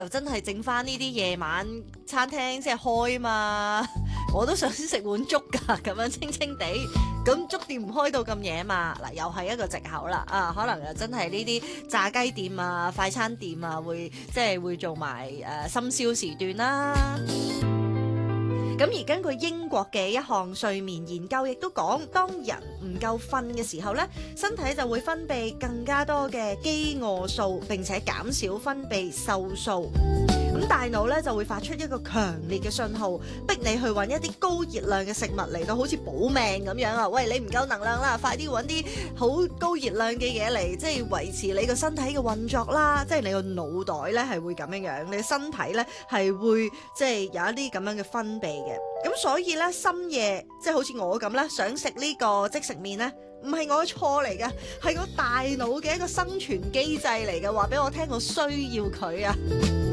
就真係整翻呢啲夜晚餐廳即係開嘛，我都想食碗粥㗎，咁樣清清地，咁粥店唔開到咁夜嘛，嗱又係一個藉口啦，可能又真係呢啲炸雞店啊、快餐店啊，會做埋深宵時段啦。咁而根據英國嘅一項睡眠研究，亦都講，當人唔夠瞓嘅時候呢，身體就會分泌更加多嘅飢餓素，並且減少分泌瘦素。咁大腦咧就會發出一個強烈嘅信號，逼你去揾一啲高熱量嘅食物嚟到好似保命咁樣啊！喂，你唔夠能量啦，快啲揾啲好高熱量嘅嘢嚟，即係維持你個身體嘅運作啦。即係你個腦袋咧係會咁樣樣，你身體咧係會即係有一啲咁樣嘅分泌嘅。咁所以咧深夜即係好似我咁咧，想食呢個即食麵咧，唔係我嘅錯嚟嘅，係我大腦嘅一個生存機制嚟嘅，話俾我聽我需要佢啊！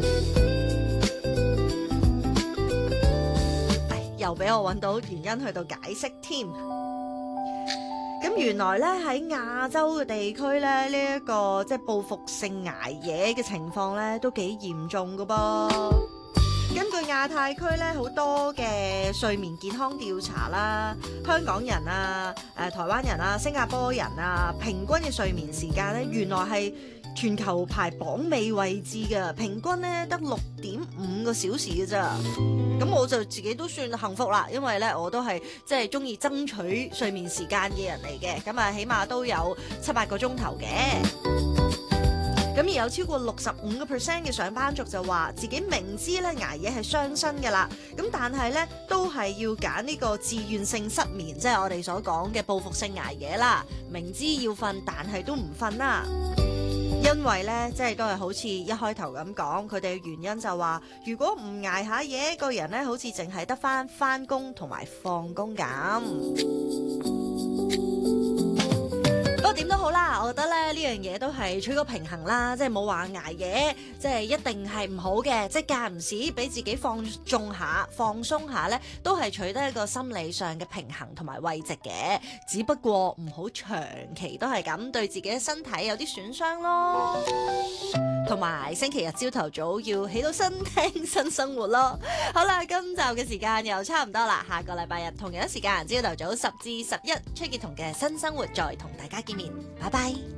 又俾我揾到原因去到解釋添。咁原來咧喺亞洲嘅地區咧，呢一個即係報復性捱夜嘅情況咧都幾嚴重㗎噃。根據亞太區咧好多嘅睡眠健康調查啦，香港人啊、台灣人啊、新加坡人啊，平均嘅睡眠時間咧原來係全球排榜尾位置嘅，平均咧得6.5個小時嘅咋。咁我就自己都算幸福啦，因為咧我都係即係中意爭取睡眠時間嘅人嚟嘅，咁啊起碼都有7-8個鐘頭嘅。咁而有超過65% 嘅上班族就話自己明知咧捱夜係傷身㗎啦，咁但係咧都係要揀呢個自願性失眠，即係我哋所講嘅報復性捱夜啦。明知要瞓，但係都唔瞓啦。因為咧，即係都係好似一開頭咁講，佢哋嘅原因就話，如果唔捱下夜，個人咧好似淨係得返工同埋放工咁。不過點都好啦，我覺得咧呢樣嘢都係取個平衡啦，即係冇話捱夜，即係一定係唔好嘅，即係間唔時俾自己放鬆下咧，都係取得一個心理上嘅平衡同埋慰藉嘅。只不過唔好長期都係咁，對自己嘅身體有啲損傷咯。同埋星期日朝頭早要起到身聽新生活咯。好啦，今集嘅時間又差唔多啦，下個禮拜日同樣時間朝頭早10至11，崔潔彤嘅新生活再同大家見面，拜拜。